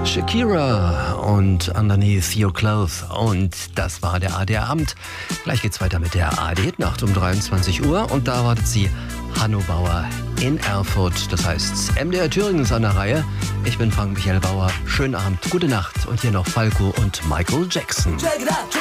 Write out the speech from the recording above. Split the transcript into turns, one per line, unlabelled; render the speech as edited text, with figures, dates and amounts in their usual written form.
Shakira und Underneath Your Clothes. Und das war der ADR-Abend. Gleich geht's weiter mit der ARD-Nacht um 23 Uhr. Und da wartet sie Hanno Bauer in Erfurt. Das heißt, MDR Thüringen ist an der Reihe. Ich bin Frank-Michael Bauer. Schönen Abend, gute Nacht. Und hier noch Falco und Michael Jackson.